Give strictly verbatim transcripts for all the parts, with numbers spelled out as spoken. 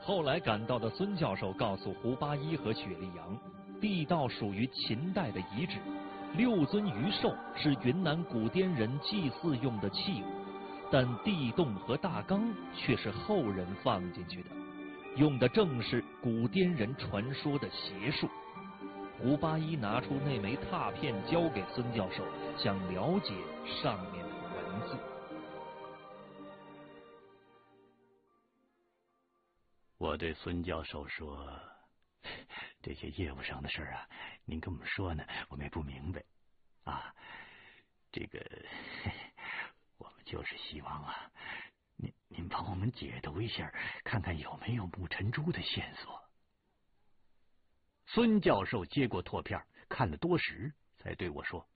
后来赶到的孙教授告诉胡八一和许立阳，地道属于秦代的遗址，六尊鱼兽是云南古滇人祭祀用的器物，但地洞和大缸却是后人放进去的，用的正是古滇人传说的邪术。胡八一拿出那枚拓片交给孙教授，想了解上面的文字。 我对孙教授说，这些业务上的事儿啊，您跟我们说呢，我们也不明白啊。这个我们就是希望啊，您您帮我们解读一下，看看有没有木尘珠的线索。孙教授接过拓片，看了多时，才对我说：“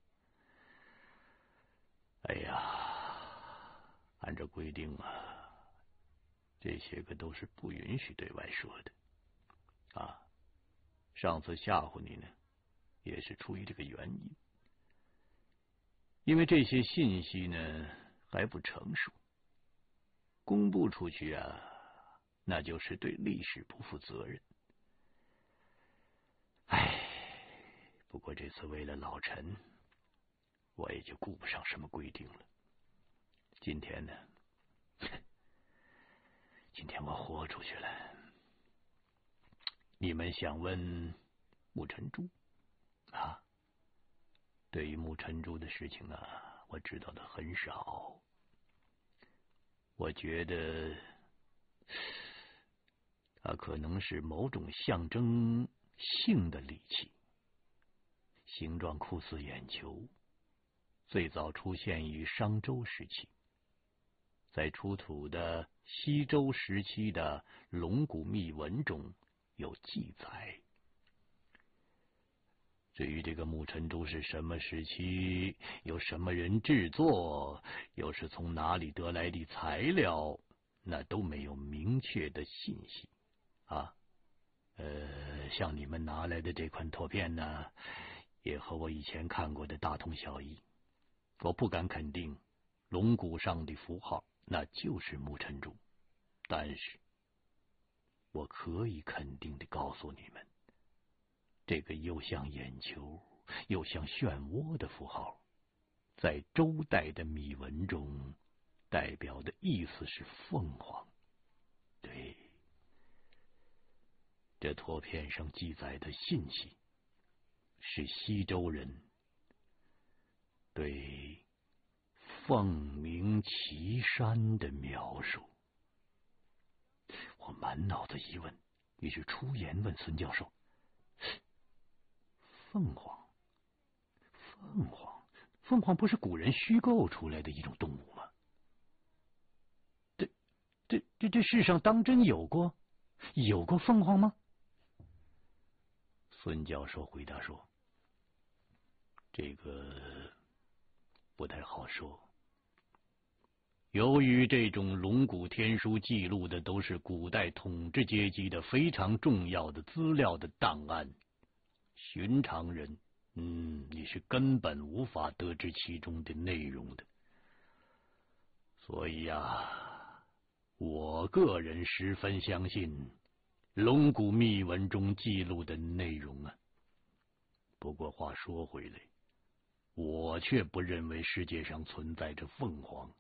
哎呀，按照规定啊，这些个都是不允许对外说的啊。上次吓唬你呢，也是出于这个原因，因为这些信息呢还不成熟，公布出去啊，那就是对历史不负责任。唉，不过这次为了老陈，我也就顾不上什么规定了。今天呢，今天我豁出去了。你们想问木尘珠啊？对于木尘珠的事情啊，我知道的很少。我觉得它可能是某种象征性的利器，形状酷似眼球，最早出现于商周时期，在出土的西周时期的龙骨密文中有记载。至于这个木尘珠是什么时期，由什么人制作，又是从哪里得来的材料，那都没有明确的信息啊。呃，像你们拿来的这款拓片呢，也和我以前看过的大同小异。我不敢肯定龙骨上的符号那就是木尘珠，但是我可以肯定的告诉你们，这个又像眼球又像漩涡的符号，在周代的谜文中代表的意思是凤凰。对，这拓片上记载的信息是西周人对凤鸣岐山的描述。我满脑子疑问，于是出言问孙教授：凤凰，凤凰，凤凰不是古人虚构出来的一种动物吗？这、这、这、这世上当真有过，有过凤凰吗？孙教授回答说：这个不太好说。由于这种龙骨天书记录的都是古代统治阶级的非常重要的资料的档案，寻常人，嗯，你是根本无法得知其中的内容的。所以啊，我个人十分相信龙骨密文中记录的内容啊。不过话说回来，我却不认为世界上存在着凤凰。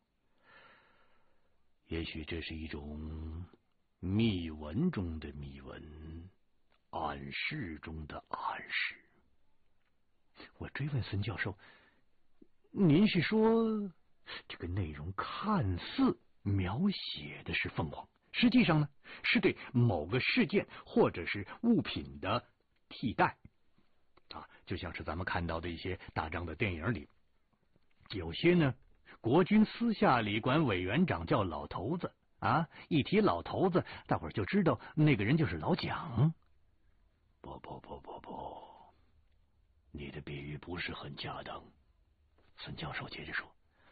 也许这是一种密文中的密文，暗示中的暗示。我追问孙教授：您是说这个内容看似描写的是凤凰，实际上呢是对某个事件或者是物品的替代啊？就像是咱们看到的一些大张的电影里，有些呢国军私下里管委员长叫老头子啊，一提老头子，大伙儿就知道那个人就是老蒋。不不不不不，你的比喻不是很恰当。孙教授接着说：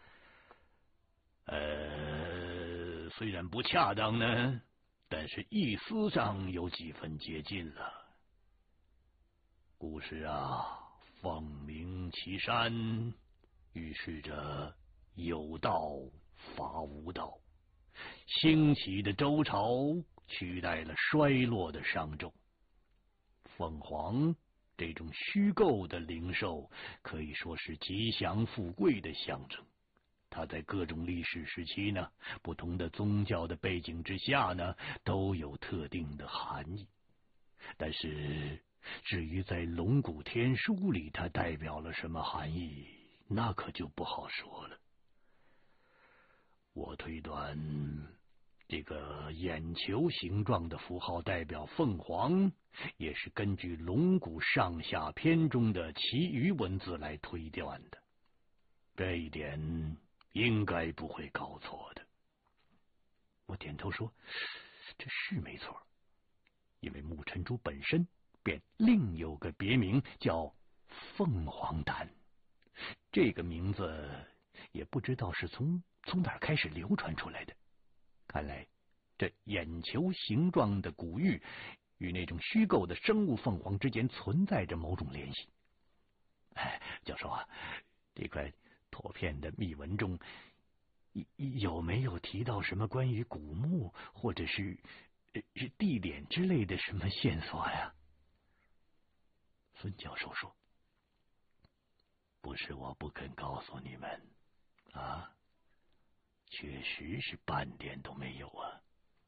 呃，虽然不恰当呢，但是意思上有几分接近了。故事啊，凤鸣岐山，预示着有道伐无道，兴起的周朝取代了衰落的商纣。凤凰这种虚构的灵兽，可以说是吉祥富贵的象征。它在各种历史时期呢，不同的宗教的背景之下呢，都有特定的含义。但是，至于在龙骨天书里它代表了什么含义，那可就不好说了。我推断，这个眼球形状的符号代表凤凰，也是根据龙骨上下篇中的其余文字来推断的。这一点应该不会搞错的。我点头说，这是没错，因为木尘珠本身便另有个别名叫凤凰胆，这个名字也不知道是从从哪儿开始流传出来的。看来这眼球形状的古玉与那种虚构的生物凤凰之间存在着某种联系。哎，教授啊，这块拓片的密文中有没有提到什么关于古墓或者是是地点之类的什么线索呀？孙教授说，不是我不肯告诉你们啊，确实是半点都没有啊。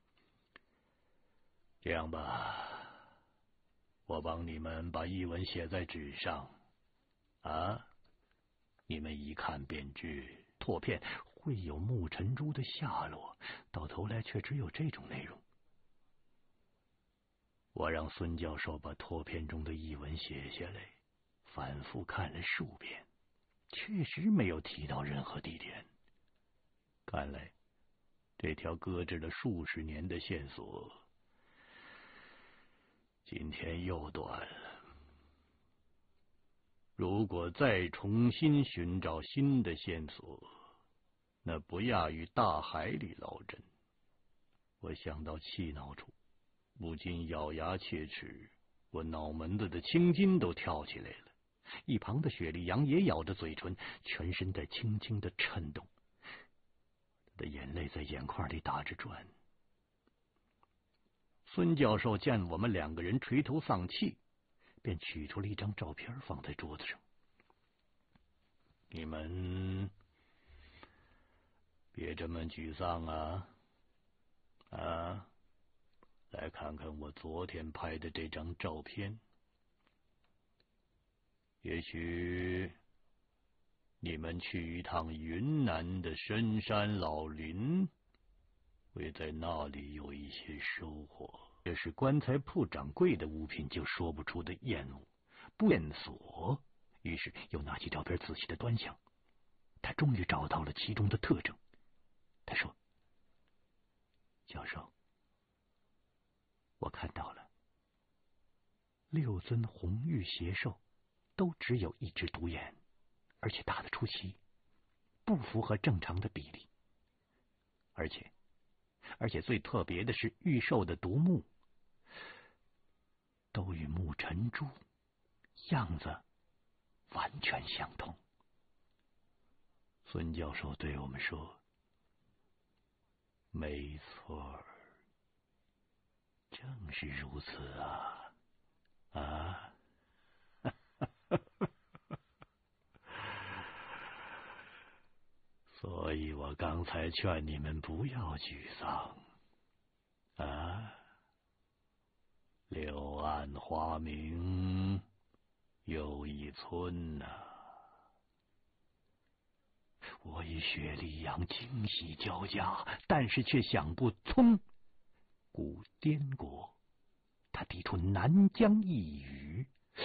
这样吧，我帮你们把译文写在纸上啊，你们一看便知拓片会有木尘珠的下落，到头来却只有这种内容。我让孙教授把拓片中的译文写下来，反复看了数遍，确实没有提到任何地点。看来这条搁置了数十年的线索，今天又断了。如果再重新寻找新的线索，那不亚于大海里捞针。我想到气恼处，不禁咬牙切齿，我脑门子的青筋都跳起来了。一旁的雪莉杨也咬着嘴唇，全身在轻轻的颤动，他的眼泪在眼眶里打着转。孙教授见我们两个人垂头丧气，便取出了一张照片放在桌子上。你们别这么沮丧啊！啊，来看看我昨天拍的这张照片。也许你们去一趟云南的深山老林，会在那里有一些收获。这是棺材铺掌柜的物品就说不出的厌恶不验索，于是又拿起照片仔细的端详。他终于找到了其中的特征。他说，教授，我看到了，六尊红玉邪兽都只有一只独眼，而且大得出奇，不符合正常的比例。而且而且最特别的是，玉兽的独目都与木尘珠样子完全相同。孙教授对我们说，没错，正是如此啊啊！所以我刚才劝你们不要沮丧啊！柳暗花明又一村呐、啊！我与雪莉杨惊喜交加，但是却想不通，古滇国他提出南疆一语，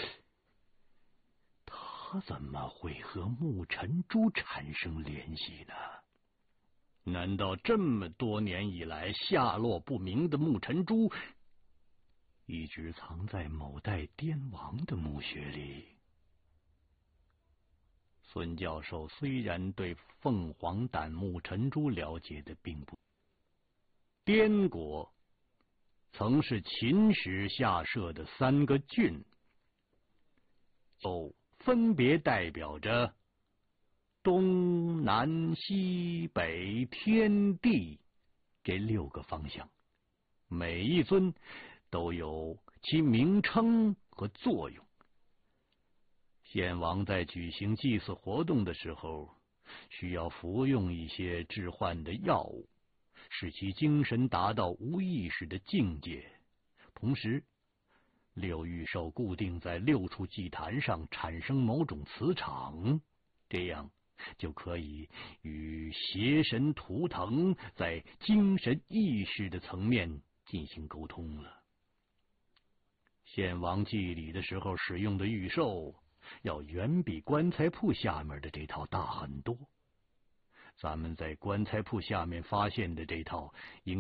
他怎么会和木尘珠产生联系呢？难道这么多年以来下落不明的木尘珠一直藏在某代滇王的墓穴里？孙教授虽然对凤凰胆木尘珠了解的并不，滇国曾是秦时下设的三个郡，就分别代表着东南西北天地这六个方向， 每一尊都有其名称和作用。献王在举行祭祀活动的时候，需要服用一些致幻的药物，使其精神达到无意识的境界。同时，六御兽固定在六处祭坛上，产生某种磁场，这样就可以与邪神图腾在精神意识的层面进行沟通了。献王祭礼的时候使用的御兽，要远比棺材铺下面的这套大很多。咱们在棺材铺下面发现的这套，应